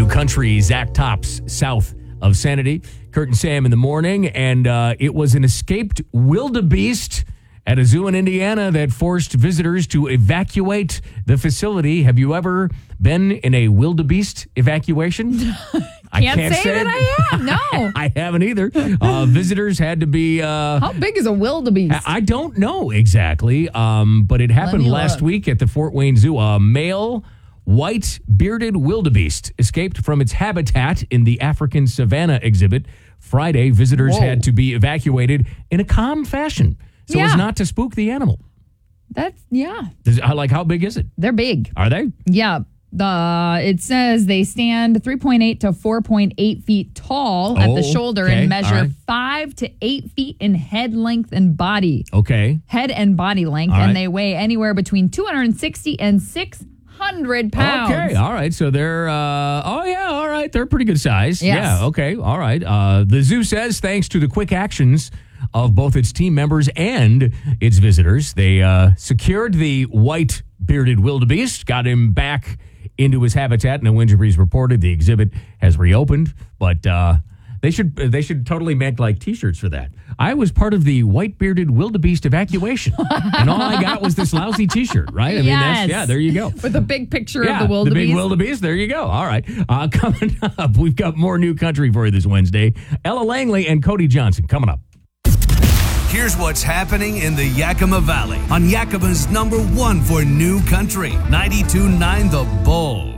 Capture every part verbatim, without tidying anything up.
country. Zach Tops, south of Sanity. Kurt and Sam in the morning, and uh, it was an escaped wildebeest at a zoo in Indiana that forced visitors to evacuate the facility. Have you ever been in a wildebeest evacuation? I can't, can't say, say that I have. No, I haven't either. Uh, visitors had to be. Uh, How big is a wildebeest? I don't know exactly, um, but it happened last look. week at the Fort Wayne Zoo. A male white bearded wildebeest escaped from its habitat in the African Savannah exhibit Friday. Visitors Whoa. had to be evacuated in a calm fashion so yeah. as not to spook the animal. That's, yeah. Does, like, how big is it? They're big. Are they? Yeah. The It says they stand three point eight to four point eight feet tall at oh, the shoulder okay. and measure right. five to eight feet in head length and body. Okay. Head and body length. All and right. they weigh anywhere between two hundred sixty and six hundred pounds. Okay, all right. So they're, uh, oh, yeah, all right. They're pretty good size. Yes. Yeah, okay, all right. Uh, the zoo says thanks to the quick actions of both its team members and its visitors, they uh, secured the white bearded wildebeest, got him back into his habitat. No injuries reported. The exhibit has reopened, but uh, they should they should totally make like T-shirts for that. I was part of the white bearded wildebeest evacuation, and all I got was this lousy T-shirt. Right? I mean, yes. that's, yeah. There you go. With a big picture yeah, of the wildebeest. The big wildebeest. There you go. All right. Uh, coming up, we've got more new country for you this Wednesday. Ella Langley and Cody Johnson coming up. Here's what's happening in the Yakima Valley on Yakima's number one for new country, ninety-two point nine The Bull.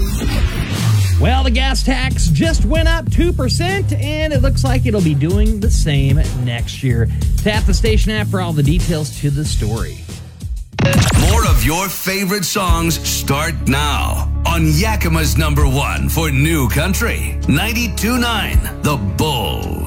Well, the gas tax just went up two percent, and it looks like it'll be doing the same next year. Tap the station app for all the details to the story. More of your favorite songs start now on Yakima's number one for new country, ninety-two point nine The Bull.